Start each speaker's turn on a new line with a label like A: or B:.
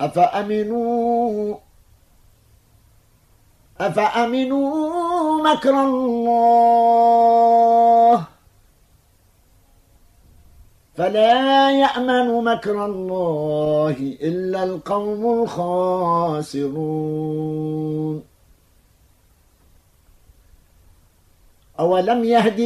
A: أفأمنوا مكر الله فلا يأمن مكر الله إلا القوم الخاسرون. أولم يهدي